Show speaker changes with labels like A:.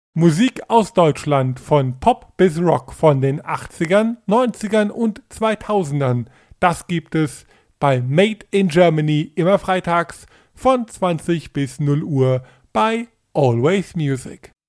A: Musik aus Deutschland von Pop bis Rock von den 80ern, 90ern und 2000ern. Das gibt es bei Made in Germany immer freitags von 20 bis 0 Uhr bei Always Music.